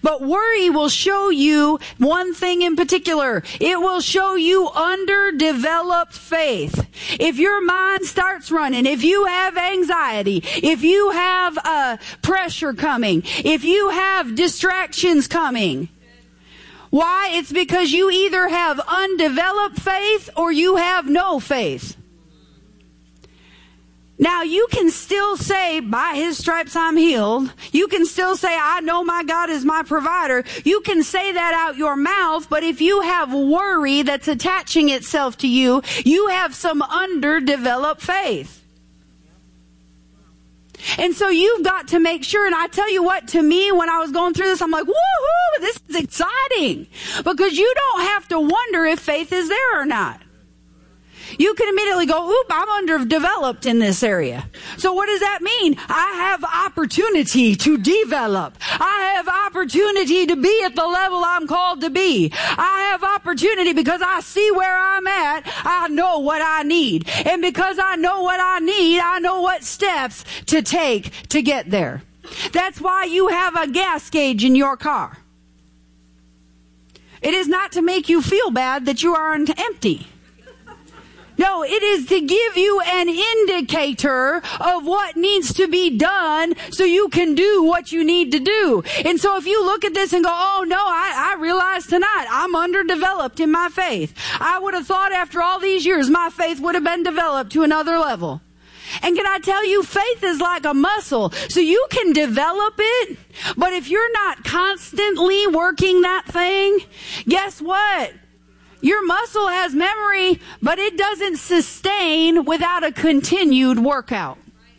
But worry will show you one thing in particular. It will show you underdeveloped faith. If your mind starts running, if you have anxiety, if you have pressure coming, if you have distractions coming, why? It's because you either have undeveloped faith or you have no faith. Now, you can still say, by His stripes I'm healed. You can still say, I know my God is my provider. You can say that out your mouth, but if you have worry that's attaching itself to you, you have some underdeveloped faith. And so you've got to make sure, and I tell you what, to me, when I was going through this, I'm like, woohoo, this is exciting. Because you don't have to wonder if faith is there or not. You can immediately go, oop, I'm underdeveloped in this area. So what does that mean? I have opportunity to develop. I have opportunity to be at the level I'm called to be. I have opportunity because I see where I'm at. I know what I need. And because I know what I need, I know what steps to take to get there. That's why you have a gas gauge in your car. It is not to make you feel bad that you are empty. No, it is to give you an indicator of what needs to be done so you can do what you need to do. And so if you look at this and go, oh no, I realize tonight I'm underdeveloped in my faith. I would have thought after all these years my faith would have been developed to another level. And can I tell you, faith is like a muscle. So you can develop it, but if you're not constantly working that thing, guess what? Your muscle has memory, but it doesn't sustain without a continued workout.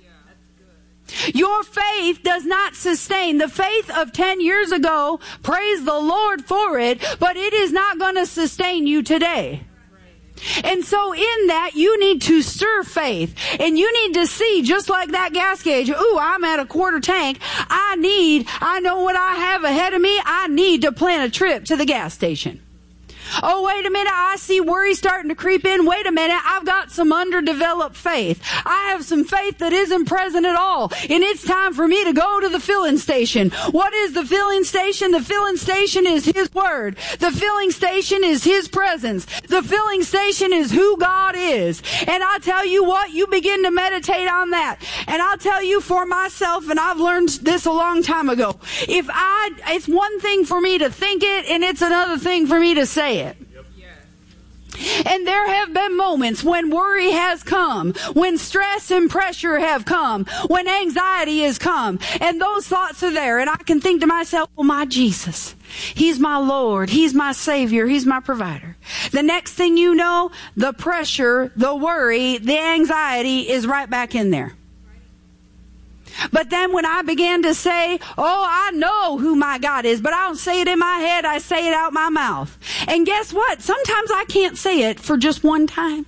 Your faith does not sustain. The faith of 10 years ago, praise the Lord for it, but it is not going to sustain you today. And so in that, you need to stir faith. And you need to see, just like that gas gauge, ooh, I'm at a quarter tank. I know what I have ahead of me. I need to plan a trip to the gas station. Oh, wait a minute, I see worry starting to creep in. Wait a minute, I've got some underdeveloped faith. I have some faith that isn't present at all. And it's time for me to go to the filling station. What is the filling station? The filling station is His Word. The filling station is His presence. The filling station is who God is. And I tell you what, you begin to meditate on that. And I'll tell you for myself, and I've learned this a long time ago, it's one thing for me to think it, and it's another thing for me to say it. And there have been moments when worry has come, when stress and pressure have come, when anxiety has come, and those thoughts are there. And I can think to myself, oh, my Jesus, He's my Lord, He's my Savior, He's my provider. The next thing you know, the pressure, the worry, the anxiety is right back in there. But then when I began to say, oh, I know who my God is, but I don't say it in my head, I say it out my mouth. And guess what? Sometimes I can't say it for just one time.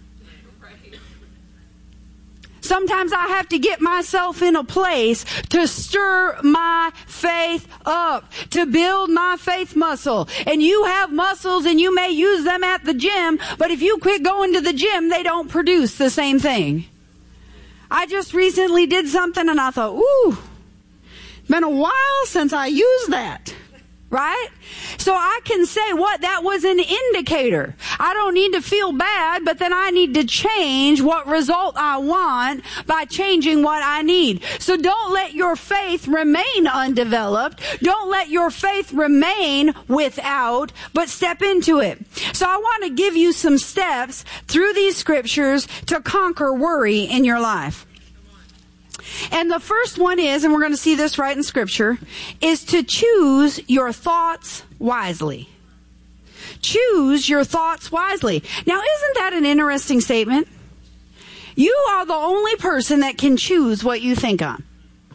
Sometimes I have to get myself in a place to stir my faith up, to build my faith muscle. And you have muscles and you may use them at the gym, but if you quit going to the gym, they don't produce the same thing. I just recently did something and I thought, ooh, it's been a while since I used that. Right? So I can say what? That was an indicator. I don't need to feel bad, but then I need to change what result I want by changing what I need. So don't let your faith remain undeveloped. Don't let your faith remain without, but step into it. So I want to give you some steps through these scriptures to conquer worry in your life. And the first one is, and we're going to see this right in Scripture, is to choose your thoughts wisely. Choose your thoughts wisely. Now, isn't that an interesting statement? You are the only person that can choose what you think on.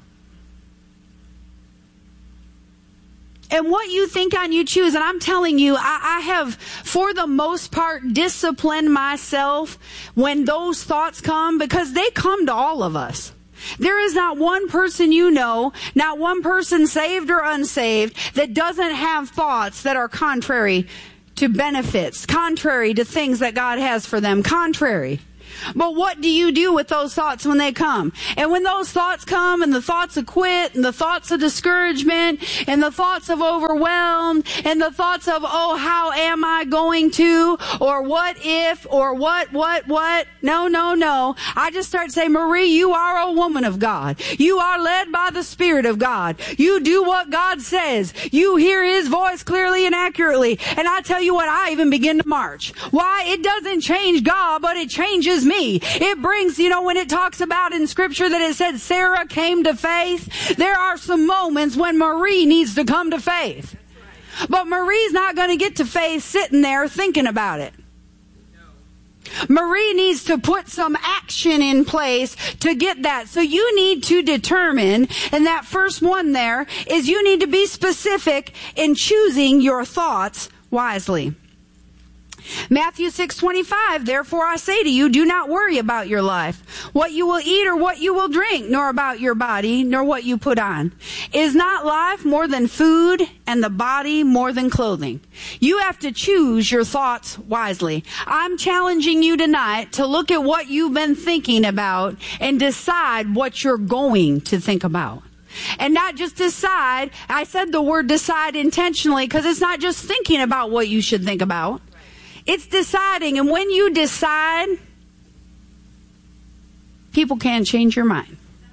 And what you think on, you choose. And I'm telling you, I have, for the most part, disciplined myself when those thoughts come, because they come to all of us. There is not one person you know, not one person saved or unsaved, that doesn't have thoughts that are contrary to benefits, contrary to things that God has for them, contrary. But what do you do with those thoughts when they come? And when those thoughts come, and the thoughts of quit, and the thoughts of discouragement, and the thoughts of overwhelmed, and the thoughts of, oh, how am I going to, or what if, or what? No. I just start saying, Marie, you are a woman of God. You are led by the Spirit of God. You do what God says. You hear His voice clearly and accurately. And I tell you what, I even begin to march. Why? It doesn't change God, but it changes me. It brings, when it talks about in Scripture that it said Sarah came to faith, there are some moments when Marie needs to come to faith. But Marie's not going to get to faith sitting there thinking about it. Marie needs to put some action in place to get that. So you need to determine, and that first one there is you need to be specific in choosing your thoughts wisely. Matthew 6:25, therefore I say to you, do not worry about your life, what you will eat or what you will drink, nor about your body, nor what you put on. Is not life more than food, and the body more than clothing? You have to choose your thoughts wisely. I'm challenging you tonight to look at what you've been thinking about and decide what you're going to think about. And not just decide. I said the word decide intentionally because it's not just thinking about what you should think about. It's deciding, and when you decide, people can't change your mind.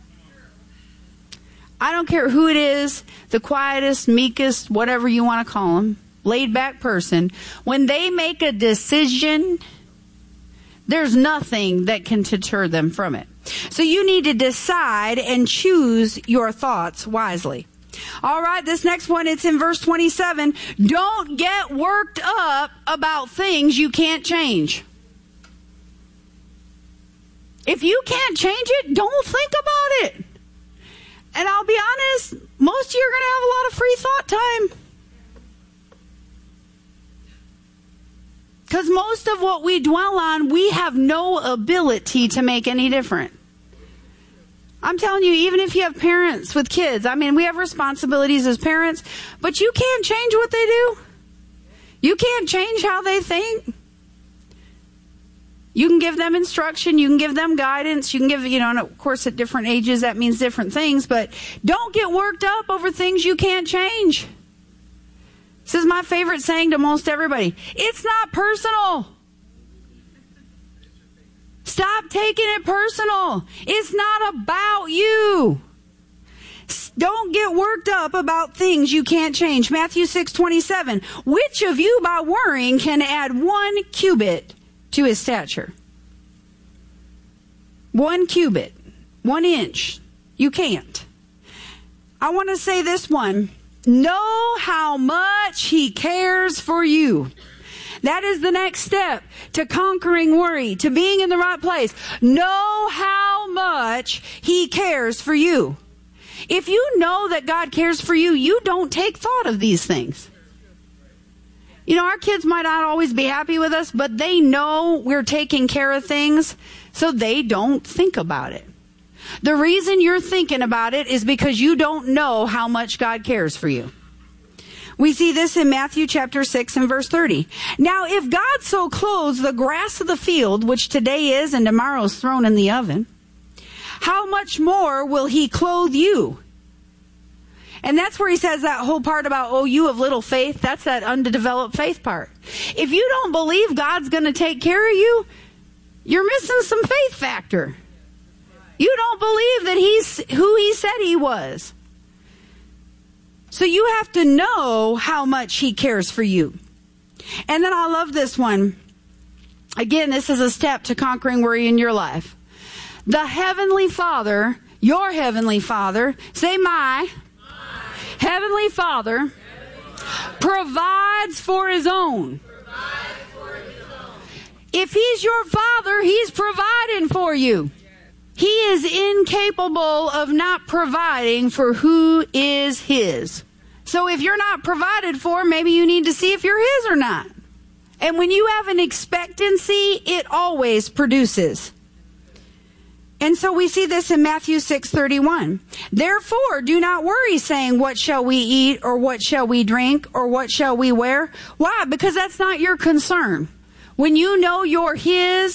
I don't care who it is, the quietest, meekest, whatever you want to call them, laid back person. When they make a decision, there's nothing that can deter them from it. So you need to decide and choose your thoughts wisely. All right, this next one, it's in verse 27. Don't get worked up about things you can't change. If you can't change it, don't think about it. And I'll be honest, most of you are going to have a lot of free thought time. Because most of what we dwell on, we have no ability to make any different. I'm telling you, even if you have parents with kids, we have responsibilities as parents, but you can't change what they do. You can't change how they think. You can give them instruction, you can give them guidance, you can give, and of course at different ages that means different things, but don't get worked up over things you can't change. This is my favorite saying to most everybody. It's not personal. Stop taking it personal. It's not about you. Don't get worked up about things you can't change. Matthew 6:27. Which of you by worrying can add 1 cubit to his stature? 1 cubit. 1 inch. You can't. I want to say this one. Know how much He cares for you. That is the next step to conquering worry, to being in the right place. Know how much He cares for you. If you know that God cares for you, you don't take thought of these things. Our kids might not always be happy with us, but they know we're taking care of things, so they don't think about it. The reason you're thinking about it is because you don't know how much God cares for you. We see this in Matthew chapter 6 and verse 30. Now, if God so clothes the grass of the field, which today is and tomorrow is thrown in the oven, how much more will He clothe you? And that's where He says that whole part about, oh, you of little faith. That's that undeveloped faith part. If you don't believe God's going to take care of you, you're missing some faith factor. You don't believe that He's who He said He was. So you have to know how much He cares for you. And then I love this one. Again, this is a step to conquering worry in your life. The Heavenly Father, your Heavenly Father, say my Heavenly Father, provides for His own. If He's your Father, He's providing for you. He is incapable of not providing for who is His. So if you're not provided for, maybe you need to see if you're His or not. And when you have an expectancy, it always produces. And so we see this in Matthew 6:31. Therefore, do not worry, saying, what shall we eat, or what shall we drink, or what shall we wear? Why? Because that's not your concern. When you know you're His,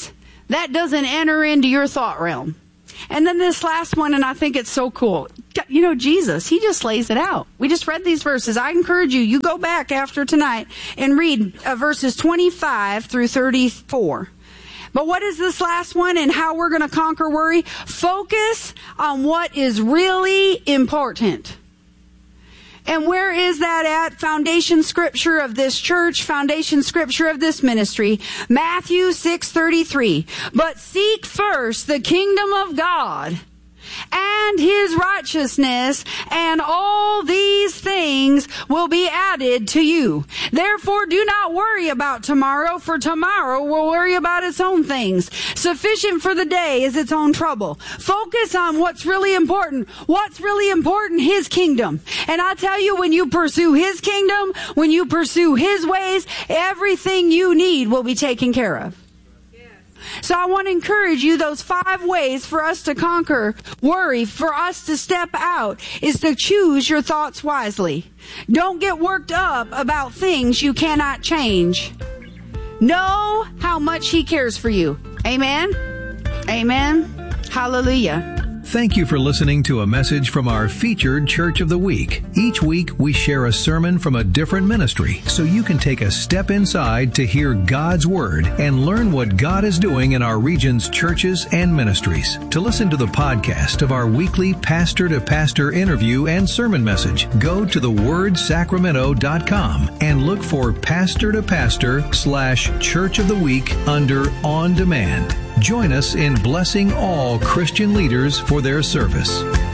that doesn't enter into your thought realm. And then this last one, and I think it's so cool. You know, Jesus, he just lays it out. We just read these verses. I encourage you go back after tonight and read verses 25 through 34. But what is this last one and how we're going to conquer worry? Focus on what is really important. And where is that at? Foundation scripture of this church, foundation scripture of this ministry. Matthew 6:33. But seek first the kingdom of God and his righteousness, and all these things will be added to you. Therefore, do not worry about tomorrow, for tomorrow will worry about its own things. Sufficient for the day is its own trouble. Focus on what's really important. What's really important? His kingdom. And I'll tell you, when you pursue his kingdom, when you pursue his ways, everything you need will be taken care of. So I want to encourage you, those 5 ways for us to conquer worry, for us to step out, is to choose your thoughts wisely. Don't get worked up about things you cannot change. Know how much he cares for you. Amen? Amen. Hallelujah. Thank you for listening to a message from our featured Church of the Week. Each week, we share a sermon from a different ministry so you can take a step inside to hear God's Word and learn what God is doing in our region's churches and ministries. To listen to the podcast of our weekly pastor-to-pastor interview and sermon message, go to thewordsacramento.com and look for Pastor to Pastor / Church of the Week under On Demand. Join us in blessing all Christian leaders for their service.